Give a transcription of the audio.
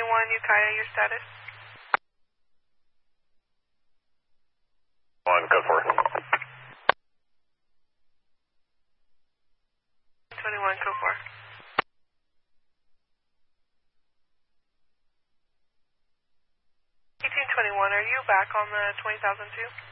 Ukiah, your status? 1, code 4. 21, code 4. 1821, are you back on the 20,002?